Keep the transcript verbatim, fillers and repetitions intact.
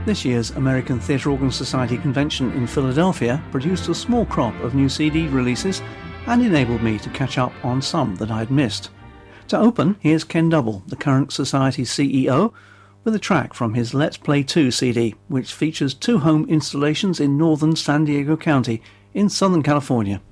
This year's American Theatre Organ Society convention in Philadelphia produced a small crop of new C D releases and enabled me to catch up on some that I'd missed. To open, here's Ken Double, the current Society's C E O, with a track from his Let's Play two C D, which features two home installations in northern San Diego County in Southern California.